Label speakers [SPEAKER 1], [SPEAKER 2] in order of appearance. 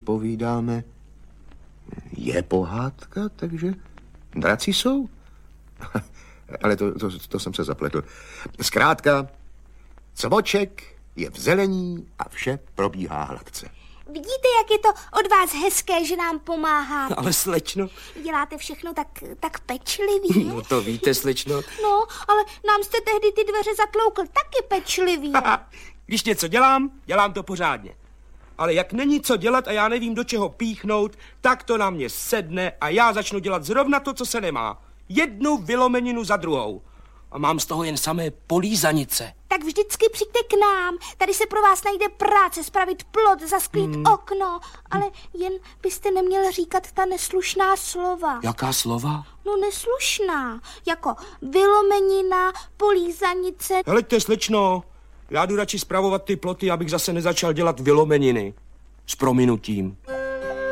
[SPEAKER 1] povídáme. Je pohádka, takže draci jsou? Ale to jsem se zapletl. Zkrátka, cvoček je v zelení a vše probíhá hladce.
[SPEAKER 2] Vidíte, jak je to od vás hezké, že nám pomáháte?
[SPEAKER 3] Ale slečno...
[SPEAKER 2] Děláte všechno tak pečlivě.
[SPEAKER 3] No to víte, slečno.
[SPEAKER 2] No, ale nám jste tehdy ty dveře zatloukl taky pečlivě.
[SPEAKER 3] Když něco dělám to pořádně. Ale jak není co dělat a já nevím, do čeho píchnout, tak to na mě sedne a já začnu dělat zrovna to, co se nemá. Jednu vylomeninu za druhou. A mám z toho jen samé polízanice.
[SPEAKER 2] Tak vždycky přijďte k nám. Tady se pro vás najde práce, spravit plot, zasklít okno. Ale jen byste neměl říkat ta neslušná slova.
[SPEAKER 3] Jaká slova?
[SPEAKER 2] No neslušná. Jako vylomenina, polízanice.
[SPEAKER 3] Heleďte, slečno, já jdu radši spravovat ty ploty, abych zase nezačal dělat vylomeniny. S prominutím.